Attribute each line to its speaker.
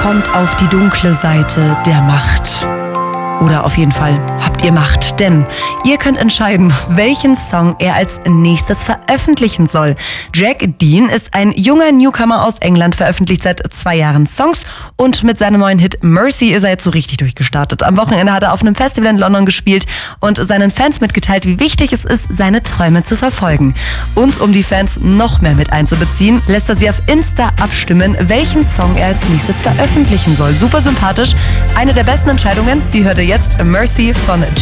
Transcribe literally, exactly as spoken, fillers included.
Speaker 1: kommt auf die dunkle Seite der Macht. Oder auf jeden Fall habt ihr Macht, denn ihr könnt entscheiden, welchen Song er als nächstes veröffentlichen soll. Jack Dean ist ein junger Newcomer aus England, veröffentlicht seit zwei Jahren Songs und mit seinem neuen Hit Mercy ist er jetzt so richtig durchgestartet. Am Wochenende hat er auf einem Festival in London gespielt und seinen Fans mitgeteilt, wie wichtig es ist, seine Träume zu verfolgen. Und um die Fans noch mehr mit einzubeziehen, lässt er sie auf Insta abstimmen, welchen Song er als nächstes veröffentlichen soll. Super sympathisch. Eine der besten Entscheidungen, die hört ihr jetzt, Mercy von